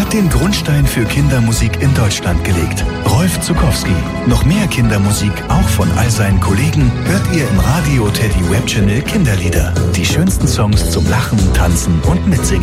den Grundstein für Kindermusik in Deutschland gelegt. Rolf Zuckowski. Noch mehr Kindermusik, auch von all seinen Kollegen, hört ihr im Radio Teddy Web Channel Kinderlieder. Die schönsten Songs zum Lachen, Tanzen und Mitsingen.